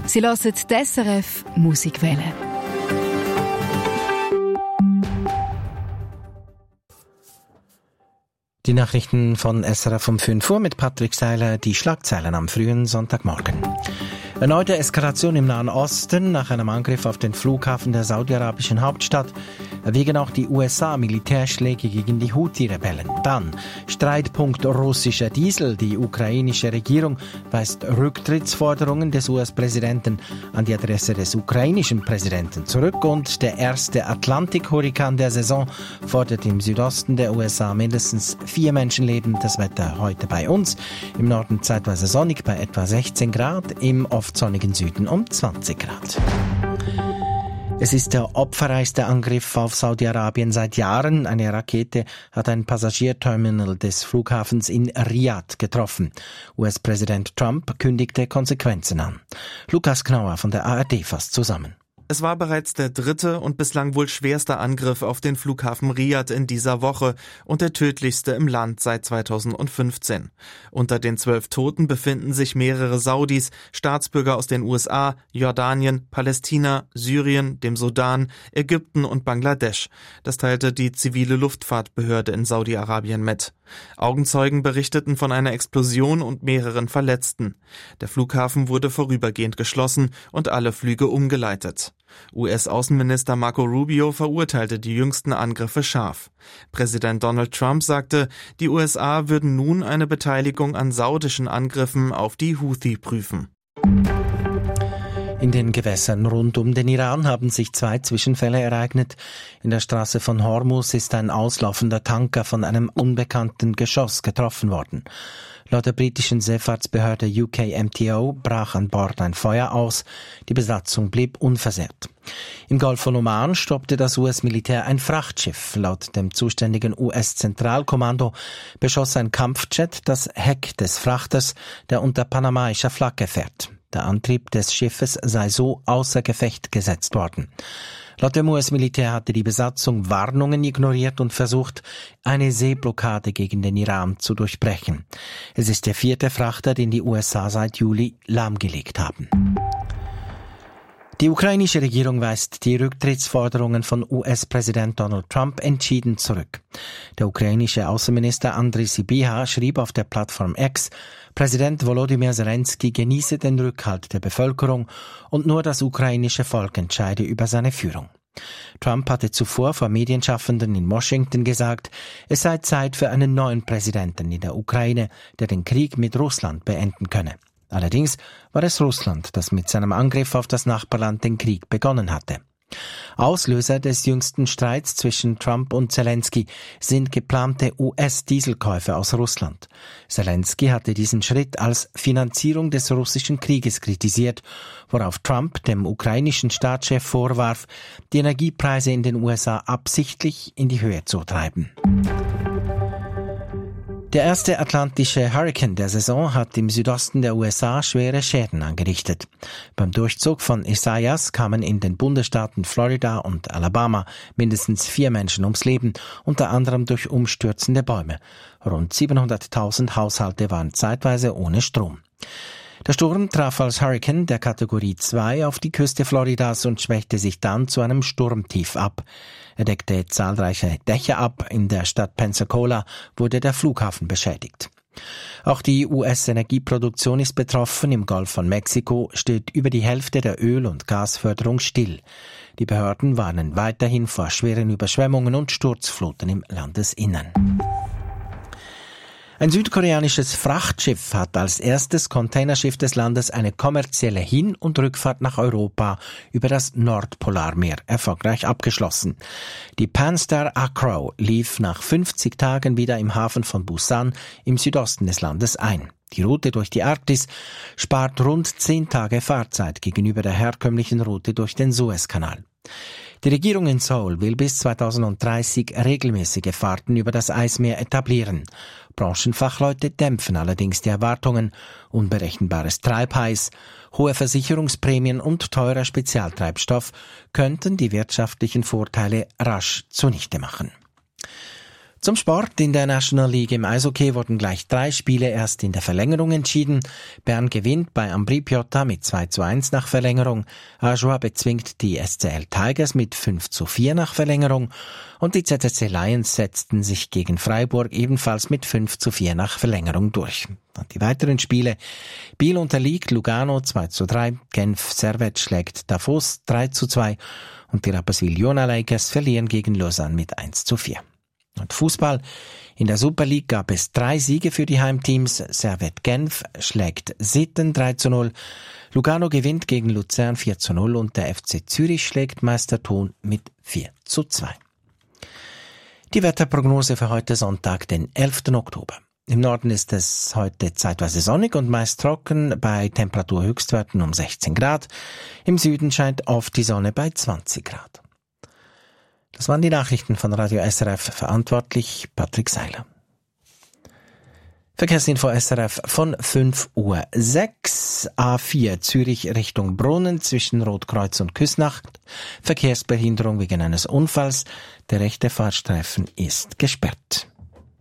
Sie hören die SRF Musikwelle. Die Nachrichten von SRF um 5 Uhr mit Patrick Seiler, die Schlagzeilen am frühen Sonntagmorgen. Erneute Eskalation im Nahen Osten nach einem Angriff auf den Flughafen der saudi-arabischen Hauptstadt erwägen auch die USA Militärschläge gegen die Houthi-Rebellen. Dann Streitpunkt russischer Diesel. Die ukrainische Regierung weist Rücktrittsforderungen des US-Präsidenten an die Adresse des ukrainischen Präsidenten zurück. Und der erste Atlantik-Hurrikan der Saison fordert im Südosten der USA mindestens 4 Menschenleben. Das Wetter heute bei uns. Im Norden zeitweise sonnig bei etwa 16 Grad, im oft sonnigen Süden um 20 Grad. Es ist der opferreichste Angriff auf Saudi-Arabien seit Jahren. Eine Rakete hat ein Passagierterminal des Flughafens in Riyadh getroffen. US-Präsident Trump kündigte Konsequenzen an. Lukas Knauer von der ARD fasst zusammen. Es war bereits der 3. und bislang wohl schwerste Angriff auf den Flughafen Riyadh in dieser Woche und der tödlichste im Land seit 2015. Unter den 12 Toten befinden sich mehrere Saudis, Staatsbürger aus den USA, Jordanien, Palästina, Syrien, dem Sudan, Ägypten und Bangladesch. Das teilte die zivile Luftfahrtbehörde in Saudi-Arabien mit. Augenzeugen berichteten von einer Explosion und mehreren Verletzten. Der Flughafen wurde vorübergehend geschlossen und alle Flüge umgeleitet. US-Außenminister Marco Rubio verurteilte die jüngsten Angriffe scharf. Präsident Donald Trump sagte, die USA würden nun eine Beteiligung an saudischen Angriffen auf die Houthi prüfen. In den Gewässern rund um den Iran haben sich 2 Zwischenfälle ereignet. In der Straße von Hormuz ist ein auslaufender Tanker von einem unbekannten Geschoss getroffen worden. Laut der britischen Seefahrtsbehörde UKMTO brach an Bord ein Feuer aus. Die Besatzung blieb unversehrt. Im Golf von Oman stoppte das US-Militär ein Frachtschiff. Laut dem zuständigen US-Zentralkommando beschoss ein Kampfjet das Heck des Frachters, der unter panamaischer Flagge fährt. Der Antrieb des Schiffes sei so außer Gefecht gesetzt worden. Laut dem US-Militär hatte die Besatzung Warnungen ignoriert und versucht, eine Seeblockade gegen den Iran zu durchbrechen. Es ist der 4. Frachter, den die USA seit Juli lahmgelegt haben. Die ukrainische Regierung weist die Rücktrittsforderungen von US-Präsident Donald Trump entschieden zurück. Der ukrainische Außenminister Andriy Sybiha schrieb auf der Plattform X, Präsident Volodymyr Zelensky genieße den Rückhalt der Bevölkerung und nur das ukrainische Volk entscheide über seine Führung. Trump hatte zuvor vor Medienschaffenden in Washington gesagt, es sei Zeit für einen neuen Präsidenten in der Ukraine, der den Krieg mit Russland beenden könne. Allerdings war es Russland, das mit seinem Angriff auf das Nachbarland den Krieg begonnen hatte. Auslöser des jüngsten Streits zwischen Trump und Zelensky sind geplante US-Dieselkäufe aus Russland. Zelensky hatte diesen Schritt als Finanzierung des russischen Krieges kritisiert, worauf Trump dem ukrainischen Staatschef vorwarf, die Energiepreise in den USA absichtlich in die Höhe zu treiben. Der erste atlantische Hurrikan der Saison hat im Südosten der USA schwere Schäden angerichtet. Beim Durchzug von Isaias kamen in den Bundesstaaten Florida und Alabama mindestens 4 Menschen ums Leben, unter anderem durch umstürzende Bäume. Rund 700.000 Haushalte waren zeitweise ohne Strom. Der Sturm traf als Hurrikan der Kategorie 2 auf die Küste Floridas und schwächte sich dann zu einem Sturmtief ab. Er deckte zahlreiche Dächer ab. In der Stadt Pensacola wurde der Flughafen beschädigt. Auch die US-Energieproduktion ist betroffen. Im Golf von Mexiko steht über die Hälfte der Öl- und Gasförderung still. Die Behörden warnen weiterhin vor schweren Überschwemmungen und Sturzfluten im Landesinnern. Ein südkoreanisches Frachtschiff hat als erstes Containerschiff des Landes eine kommerzielle Hin- und Rückfahrt nach Europa über das Nordpolarmeer erfolgreich abgeschlossen. Die Panstar Acro lief nach 50 Tagen wieder im Hafen von Busan im Südosten des Landes ein. Die Route durch die Arktis spart rund 10 Tage Fahrzeit gegenüber der herkömmlichen Route durch den Suezkanal. Die Regierung in Seoul will bis 2030 regelmäßige Fahrten über das Eismeer etablieren. Branchenfachleute dämpfen allerdings die Erwartungen. Unberechenbares Treibheiß, hohe Versicherungsprämien und teurer Spezialtreibstoff könnten die wirtschaftlichen Vorteile rasch zunichte machen. Zum Sport. In der National League im Eishockey wurden gleich 3 Spiele erst in der Verlängerung entschieden. Bern gewinnt bei Ambri Piotta mit 2:1 nach Verlängerung. Ajoie bezwingt die SCL Tigers mit 5:4 nach Verlängerung. Und die ZSC Lions setzten sich gegen Freiburg ebenfalls mit 5:4 nach Verlängerung durch. Und die weiteren Spiele. Biel unterliegt Lugano 2:3. Genf Servette schlägt Davos 3:2. Und die Rapperswil Jona Lakers verlieren gegen Lausanne mit 1:4. Und Fußball. In der Super League gab es 3 Siege für die Heimteams. Servette Genf schlägt Sitten 3:0. Lugano gewinnt gegen Luzern 4:0 und der FC Zürich schlägt Meister Thun mit 4:2. Die Wetterprognose für heute Sonntag, den 11. Oktober. Im Norden ist es heute zeitweise sonnig und meist trocken bei Temperaturhöchstwerten um 16 Grad. Im Süden scheint oft die Sonne bei 20 Grad. Das waren die Nachrichten von Radio SRF, verantwortlich Patrick Seiler. Verkehrsinfo SRF von 5:06 Uhr. A4 Zürich Richtung Brunnen zwischen Rotkreuz und Küsnacht. Verkehrsbehinderung wegen eines Unfalls. Der rechte Fahrstreifen ist gesperrt.